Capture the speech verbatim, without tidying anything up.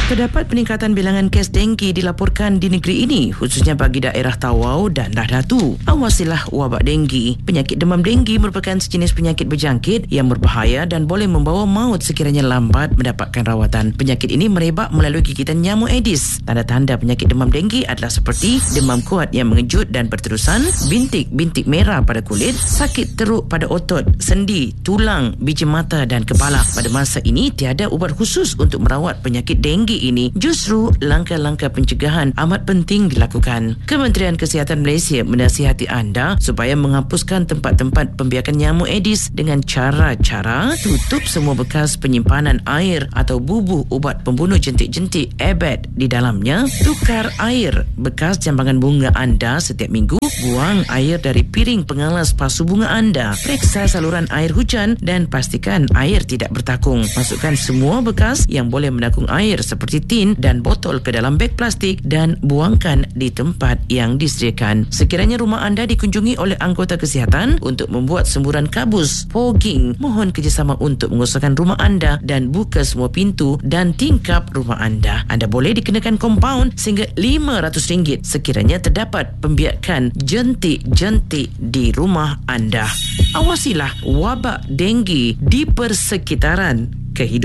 Terdapat peningkatan bilangan kes denggi dilaporkan di negeri ini, khususnya bagi daerah Tawau dan Dahdatu. Awasilah wabak denggi. Penyakit demam denggi merupakan sejenis penyakit berjangkit yang berbahaya dan boleh membawa maut sekiranya lambat mendapatkan rawatan. Penyakit ini merebak melalui gigitan nyamuk Aedes. Tanda-tanda penyakit demam denggi adalah seperti demam kuat yang mengejut dan berterusan, bintik-bintik merah pada kulit, sakit teruk pada otot, sendi, tulang, biji mata dan kepala. Pada masa ini, tiada ubat khusus untuk merawat penyakit denggi ini. Justru langkah-langkah pencegahan amat penting dilakukan. Kementerian Kesihatan Malaysia menasihati anda supaya menghapuskan tempat-tempat pembiakan nyamuk Aedes dengan cara-cara tutup semua bekas penyimpanan air atau bubuh ubat pembunuh jentik-jentik Abed di dalamnya. Tukar air bekas jambangan bunga anda setiap minggu. Buang air dari piring pengalas pasu bunga anda. Periksa saluran air hujan dan pastikan air tidak bertakung. Masukkan semua bekas yang boleh menakung air seperti tin dan botol ke dalam beg plastik dan buangkan di tempat yang disediakan. Sekiranya rumah anda dikunjungi oleh anggota kesihatan untuk membuat semburan kabus, fogging, mohon kerjasama untuk mengosongkan rumah anda dan buka semua pintu dan tingkap rumah anda. Anda boleh dikenakan kompaun sehingga lima ratus ringgit sekiranya terdapat pembiakan jentik-jentik di rumah anda. Awasilah wabak denggi di persekitaran kehidupan